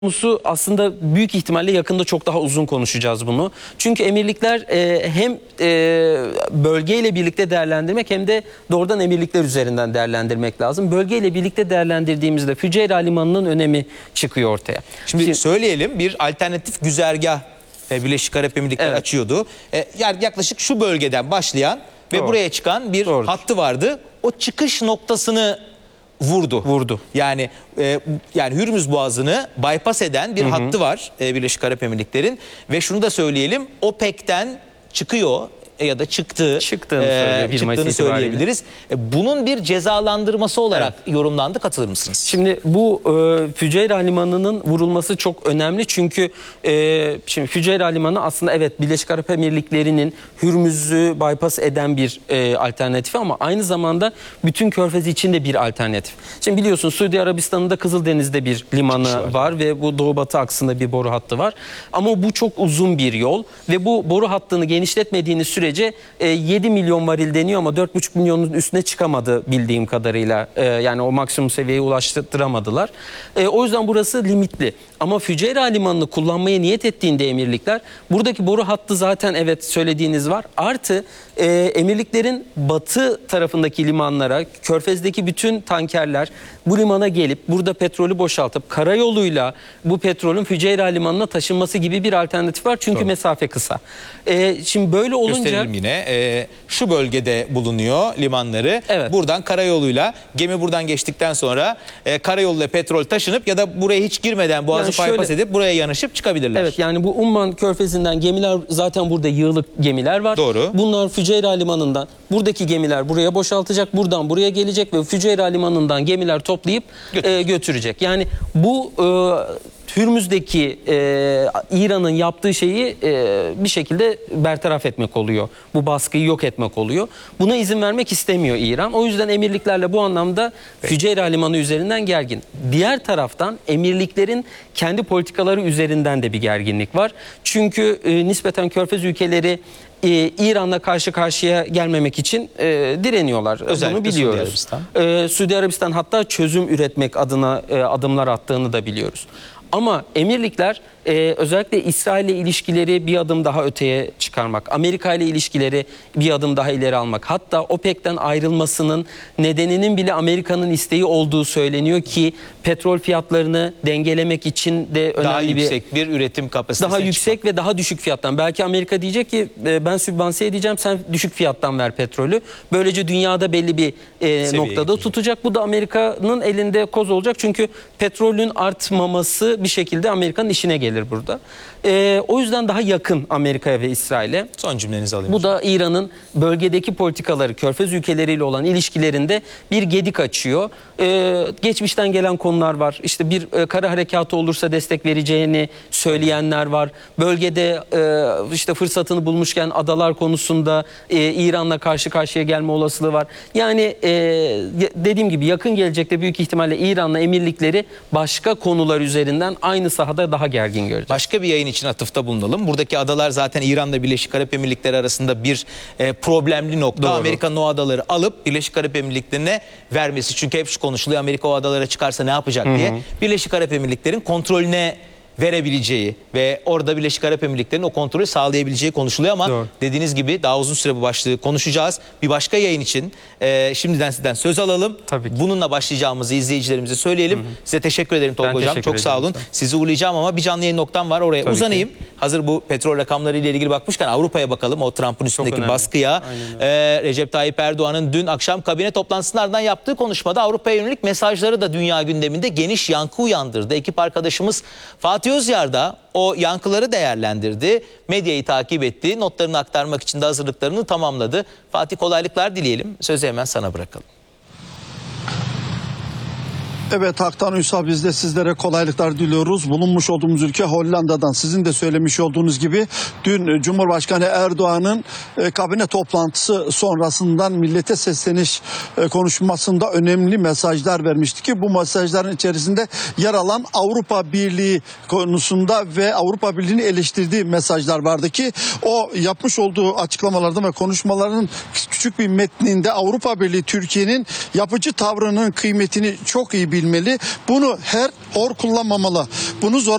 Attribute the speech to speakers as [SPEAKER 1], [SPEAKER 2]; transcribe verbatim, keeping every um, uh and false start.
[SPEAKER 1] konusu aslında büyük ihtimalle yakında çok daha uzun konuşacağız bunu. Çünkü emirlikler e, hem e, bölgeyle birlikte değerlendirmek hem de doğrudan emirlikler üzerinden değerlendirmek lazım. Bölgeyle birlikte değerlendirdiğimizde Füceyra Limanı'nın önemi çıkıyor ortaya.
[SPEAKER 2] Şimdi,
[SPEAKER 1] Şimdi
[SPEAKER 2] söyleyelim, bir alternatif güzergah e, Birleşik Arap Emirlikleri
[SPEAKER 1] Evet.
[SPEAKER 2] açıyordu. E, yani yaklaşık şu bölgeden başlayan ve
[SPEAKER 1] Doğru.
[SPEAKER 2] buraya çıkan bir
[SPEAKER 1] Doğrudur.
[SPEAKER 2] hattı vardı. O çıkış noktasını vurdu.
[SPEAKER 1] Vurdu.
[SPEAKER 2] Yani e, yani Hürmüz Boğazı'nı bypass eden bir hı hı. hattı var e, Birleşik Arap Emirlikleri'nin ve şunu da söyleyelim, OPEC'ten çıkıyor ya da çıktı,
[SPEAKER 1] Çıktığını
[SPEAKER 2] e,
[SPEAKER 1] söylüyor, bir Mayıs
[SPEAKER 2] çıktığını
[SPEAKER 1] itibariyle.
[SPEAKER 2] söyleyebiliriz. E, bunun bir cezalandırması olarak evet. yorumlandı. Katılır mısınız?
[SPEAKER 1] Şimdi bu e, Füceyra Limanı'nın vurulması çok önemli. Çünkü e, şimdi Füceyra Limanı aslında evet Birleşik Arap Emirlikleri'nin Hürmüz'ü bypass eden bir e, alternatifi ama aynı zamanda bütün Körfez için de bir alternatif. Şimdi biliyorsun Suudi Arabistan'ın da Kızıldeniz'de bir limanı var. var ve bu doğu batı aksında bir boru hattı var. Ama bu çok uzun bir yol ve bu boru hattını genişletmediğiniz sürece yedi milyon varil deniyor ama dört buçuk milyonun üstüne çıkamadı bildiğim kadarıyla. Yani o maksimum seviyeye ulaştıramadılar. O yüzden burası limitli. Ama Füceyra Limanı'nı kullanmaya niyet ettiğinde emirlikler, buradaki boru hattı zaten evet söylediğiniz var. Artı emirliklerin batı tarafındaki limanlara, Körfez'deki bütün tankerler bu limana gelip burada petrolü boşaltıp karayoluyla bu petrolün Füceyra Limanı'na taşınması gibi bir alternatif var. Çünkü Doğru. mesafe kısa. Şimdi böyle olunca
[SPEAKER 2] gösterelim yine. E, şu bölgede bulunuyor limanları. Evet. Buradan karayoluyla, gemi buradan geçtikten sonra e, karayoluyla petrol taşınıp ya da buraya hiç girmeden boğazı yani şöyle, bypass edip buraya yanaşıp çıkabilirler.
[SPEAKER 1] Evet, yani bu Umman Körfezi'nden gemiler, zaten burada yığılık gemiler var.
[SPEAKER 2] Doğru.
[SPEAKER 1] Bunlar Füceyra Limanı'ndan, buradaki gemiler buraya boşaltacak, buradan buraya gelecek ve Füceyra Limanı'ndan gemiler toplayıp e, götürecek. Yani bu e, Hürmüz'deki e, İran'ın yaptığı şeyi e, bir şekilde bertaraf etmek oluyor. Bu baskıyı yok etmek oluyor. Buna izin vermek istemiyor İran. O yüzden emirliklerle bu anlamda Füceyra Limanı üzerinden gergin. Diğer taraftan emirliklerin kendi politikaları üzerinden de bir gerginlik var. Çünkü e, nispeten Körfez ülkeleri Ee, İran'la karşı karşıya gelmemek için e, direniyorlar.
[SPEAKER 2] Özellikle
[SPEAKER 1] bunu biliyoruz.
[SPEAKER 2] Suudi Arabistan.
[SPEAKER 1] Ee, Suudi Arabistan hatta çözüm üretmek adına e, adımlar attığını da biliyoruz. Ama emirlikler e, özellikle İsrail ile ilişkileri bir adım daha öteye çıkarmak, Amerika ile ilişkileri bir adım daha ileri almak, hatta OPEC'ten ayrılmasının nedeninin bile Amerika'nın isteği olduğu söyleniyor ki petrol fiyatlarını dengelemek için de önemli
[SPEAKER 2] daha
[SPEAKER 1] bir...
[SPEAKER 2] yüksek bir üretim kapasitesi.
[SPEAKER 1] Daha yüksek çıkmak. Ve daha düşük fiyattan. Belki Amerika diyecek ki e, ben sübvanse edeceğim, sen düşük fiyattan ver petrolü. Böylece dünyada belli bir e, noktada gidecek. tutacak. Bu da Amerika'nın elinde koz olacak. Çünkü petrolün artmaması bir şekilde Amerika'nın işine gelir burada. E, o yüzden daha yakın Amerika'ya ve İsrail'e.
[SPEAKER 2] Son cümlenizi alayım.
[SPEAKER 1] Bu da İran'ın bölgedeki politikaları, Körfez ülkeleriyle olan ilişkilerinde bir gedik açıyor. E, geçmişten gelen konular var. İşte bir e, kara harekatı olursa destek vereceğini söyleyenler var. Bölgede e, işte fırsatını bulmuşken adalar konusunda e, İran'la karşı karşıya gelme olasılığı var. Yani e, dediğim gibi yakın gelecekte büyük ihtimalle İran'la emirlikleri başka konular üzerinden aynı sahada daha gergin göreceğiz.
[SPEAKER 2] Başka bir yayın için atıfta bulunalım. Buradaki adalar zaten İran'la Birleşik Arap Emirlikleri arasında bir e, problemli nokta. Doğru. Amerika'nın o adaları alıp Birleşik Arap Emirlikleri'ne vermesi. Çünkü hep şu konuşuluyor, Amerika o adalara çıkarsa ne yapacak Hı -hı. diye. Birleşik Arap Emirlikleri'nin kontrolüne verebileceği ve orada Birleşik Arap Emirlikleri'nin o kontrolü sağlayabileceği konuşuluyor ama Doğru. dediğiniz gibi daha uzun süre bu başlığı konuşacağız. Bir başka yayın için e, şimdiden sizden söz alalım.
[SPEAKER 1] Tabii ki.
[SPEAKER 2] Bununla başlayacağımızı izleyicilerimize söyleyelim. Hı hı. Size teşekkür ederim Tolga Hocam. Çok sağ olun. Sizi uğurlayacağım ama bir canlı yayın noktam var, oraya Tabii uzanayım. Ki. Hazır bu petrol rakamları ile ilgili bakmışken Avrupa'ya bakalım. O Trump'ın üstündeki baskıya. E, Recep Tayyip Erdoğan'ın dün akşam kabine toplantısının ardından yaptığı konuşmada Avrupa'ya yönelik mesajları da dünya gündeminde geniş yankı uyandırdı. Ekip arkadaşımız Fatih Özyar da o yankıları değerlendirdi, medyayı takip etti, notlarını aktarmak için de hazırlıklarını tamamladı. Fatih, kolaylıklar dileyelim. Sözü hemen sana bırakalım.
[SPEAKER 3] Evet Haktan Ünsal, biz de sizlere kolaylıklar diliyoruz. Bulunmuş olduğumuz ülke Hollanda'dan, sizin de söylemiş olduğunuz gibi dün Cumhurbaşkanı Erdoğan'ın e, kabine toplantısı sonrasından millete sesleniş e, konuşmasında önemli mesajlar vermişti ki bu mesajların içerisinde yer alan Avrupa Birliği konusunda ve Avrupa Birliği'ni eleştirdiği mesajlar vardı ki o yapmış olduğu açıklamalarda ve konuşmalarının küçük bir metninde Avrupa Birliği Türkiye'nin yapıcı tavrının kıymetini çok iyi biliyor. bilmeli. Bunu her hor kullanmamalı. Bunu zor